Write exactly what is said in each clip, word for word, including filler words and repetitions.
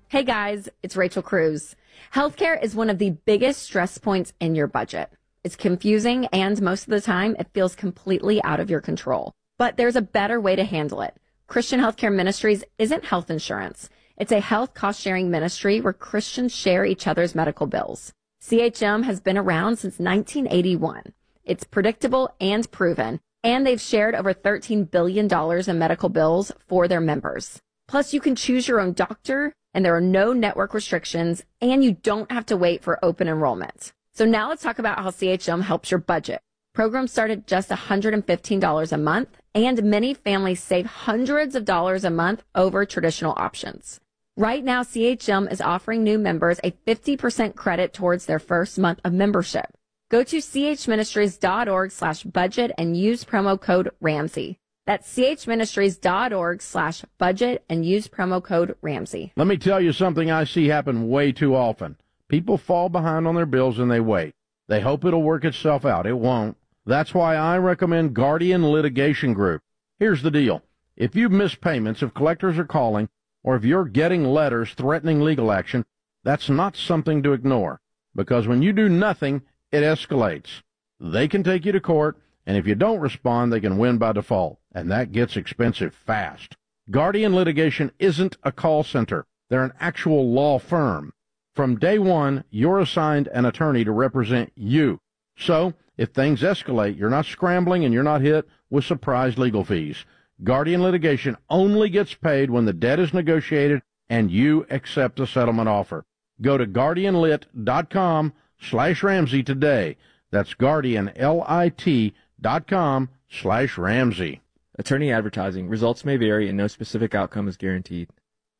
Hey guys, it's Rachel Cruz. Healthcare is one of the biggest stress points in your budget. It's confusing and most of the time it feels completely out of your control. But there's a better way to handle it. Christian Healthcare Ministries isn't health insurance. It's a health cost-sharing ministry where Christians share each other's medical bills. C H M has been around since nineteen eighty-one. It's predictable and proven, and they've shared over thirteen billion dollars in medical bills for their members. Plus, you can choose your own doctor, and there are no network restrictions, and you don't have to wait for open enrollment. So now let's talk about how C H M helps your budget. Programs start at just one hundred fifteen dollars a month, and many families save hundreds of dollars a month over traditional options. Right now, C H M is offering new members a fifty percent credit towards their first month of membership. Go to chministries.org slash budget and use promo code Ramsey. That's chministries.org slash budget and use promo code Ramsey. Let me tell you something I see happen way too often. People fall behind on their bills and they wait. They hope it'll work itself out. It won't. That's why I recommend Guardian Litigation Group. Here's the deal. If you've missed payments, if collectors are calling, or if you're getting letters threatening legal action, that's not something to ignore. Because when you do nothing, it escalates. They can take you to court, and if you don't respond, they can win by default. And that gets expensive fast. Guardian Litigation isn't a call center. They're an actual law firm. From day one, you're assigned an attorney to represent you. So, if things escalate, you're not scrambling and you're not hit with surprise legal fees. Guardian Litigation only gets paid when the debt is negotiated and you accept the settlement offer. Go to guardianlit.com slash Ramsey today. That's guardianlit dot com slash Ramsey. Attorney advertising. Results may vary and no specific outcome is guaranteed.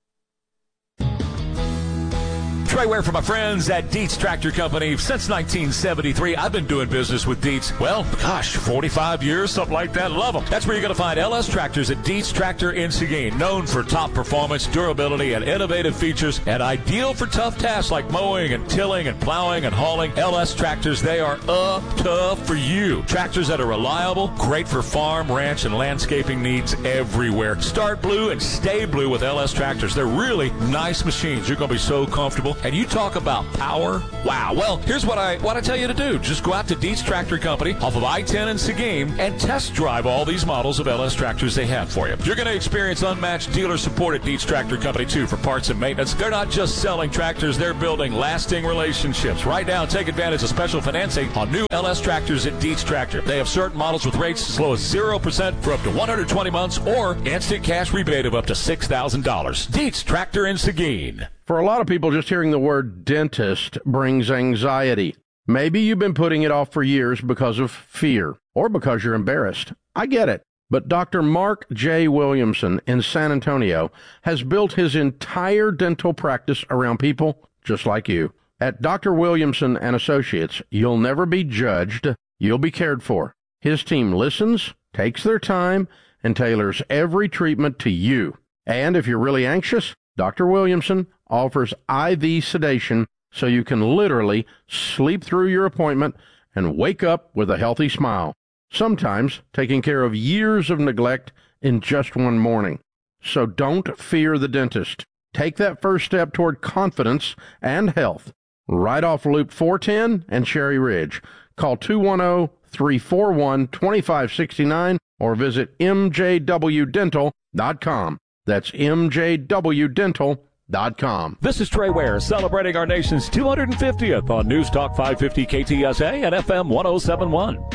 Trey Ware for my friends at Dietz Tractor Company. Since nineteen seventy-three, I've been doing business with Dietz. Well, gosh, forty-five years, something like that. Love them. That's where you're going to find L S Tractors at Dietz Tractor in Seguin. Known for top performance, durability, and innovative features, and ideal for tough tasks like mowing and tilling and plowing and hauling. L S Tractors, they are up tough for you. Tractors that are reliable, great for farm, ranch, and landscaping needs everywhere. Start blue and stay blue with L S Tractors. They're really nice machines. You're going to be so comfortable. And you talk about power. Wow. Well, here's what I what I tell you to do. Just go out to Dietz Tractor Company off of I ten in Seguin and test drive all these models of L S tractors they have for you. You're going to experience unmatched dealer support at Dietz Tractor Company, too, for parts and maintenance. They're not just selling tractors. They're building lasting relationships. Right now, take advantage of special financing on new L S tractors at Dietz Tractor. They have certain models with rates as low as zero percent for up to one hundred twenty months or instant cash rebate of up to six thousand dollars. Dietz Tractor in Seguin. For a lot of people, just hearing the word dentist brings anxiety. Maybe you've been putting it off for years because of fear or because you're embarrassed. I get it. But Doctor Mark J. Williamson in San Antonio has built his entire dental practice around people just like you. At Doctor Williamson and Associates, you'll never be judged. You'll be cared for. His team listens, takes their time, and tailors every treatment to you. And if you're really anxious, Doctor Williamson offers I V sedation so you can literally sleep through your appointment and wake up with a healthy smile, sometimes taking care of years of neglect in just one morning. So don't fear the dentist. Take that first step toward confidence and health. Right off Loop four ten and Cherry Ridge. Call two one zero, three four one, two five six nine or visit m j w dental dot com. That's m j w dental dot com. This is Trey Ware celebrating our nation's two hundred fiftieth on News Talk five fifty K T S A and F M one oh seven point one.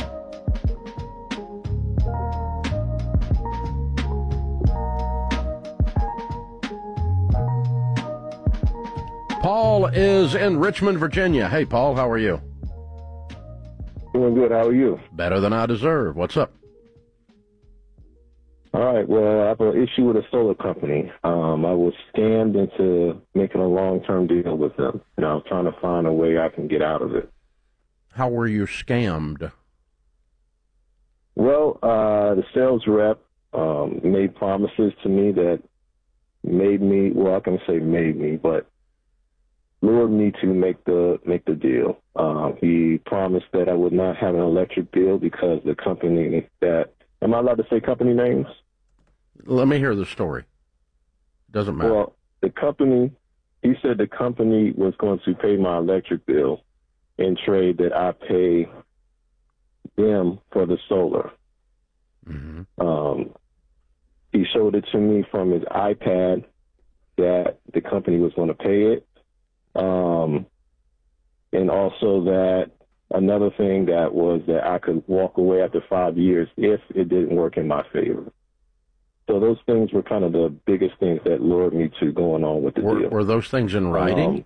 Paul is in Richmond, Virginia. Hey, Paul, how are you? Doing good. How are you? Better than I deserve. What's up? All right. Well, I have an issue with a solar company. Um, I was scammed into making a long-term deal with them, and I'm trying to find a way I can get out of it. How were you scammed? Well, uh, the sales rep um, made promises to me that made me, well, I can say made me, but lured me to make the make the deal. Uh, he promised that I would not have an electric bill because the company that, am I allowed to say company names? Let me hear the story. Doesn't matter. Well, the company he said the company was going to pay my electric bill in trade that I pay them for the solar. Mm-hmm. Um, he showed it to me from his iPad that the company was going to pay it. Um, and also that another thing that was that I could walk away after five years if it didn't work in my favor. So those things were kind of the biggest things that lured me to going on with the were, deal. Were those things in writing?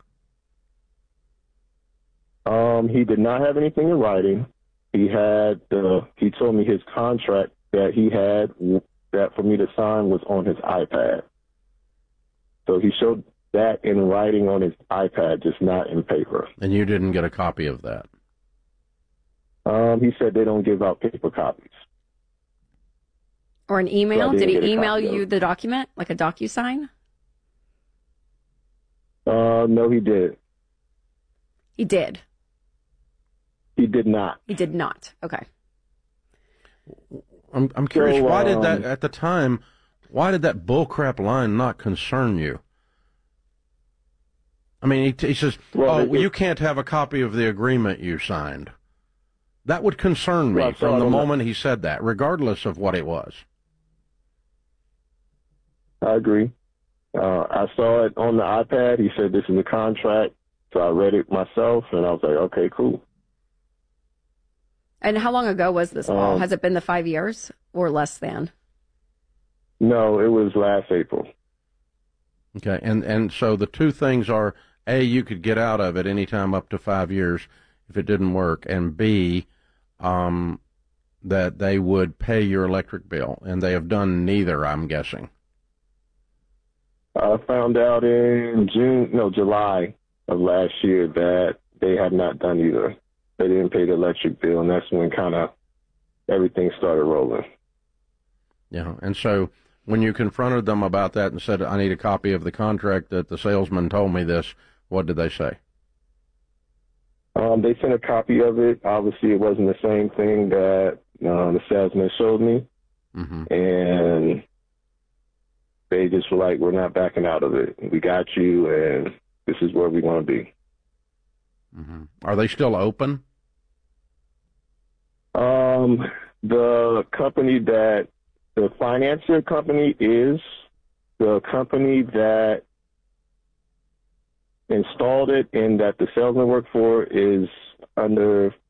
Um, um, he did not have anything in writing. He had, uh, he told me his contract that he had that for me to sign was on his iPad. So he showed that in writing on his iPad, just not in paper. And you didn't get a copy of that? Um, he said they don't give out paper copies. Or an email? So Did he get a email copy of you it. the document, like a DocuSign? Uh, no, he did. He did. He did not. He did not. Okay. I'm I'm curious. So, why did that um, at the time? Why did that bullcrap line not concern you? I mean, he, he says, Well, "Oh, it- you can't have a copy of the agreement you signed." That would concern me Well, so from I the don't know. moment he said that, regardless of what it was. I agree. Uh, I saw it on the iPad. He said, this is a contract. So I read it myself, and I was like, okay, cool. And how long ago was this, Paul? Um, Has it been the five years or less than? No, it was last April. Okay, and and so the two things are: A, you could get out of it any time up to five years if it didn't work, and B, um, that they would pay your electric bill, and they have done neither, I'm guessing. I found out in June, no, July of last year that they had not done either. They didn't pay the electric bill, and that's when kind of everything started rolling. Yeah, and so when you confronted them about that and said, I need a copy of the contract that the salesman told me this, what did they say? Um, they sent a copy of it. Obviously, it wasn't the same thing that uh, the salesman showed me. Mm-hmm. And they just were like, we're not backing out of it. We got you, and this is where we want to be. Mm-hmm. Are they still open? Um, the company that, the financier company is, the company that installed it and that the salesman worked for is under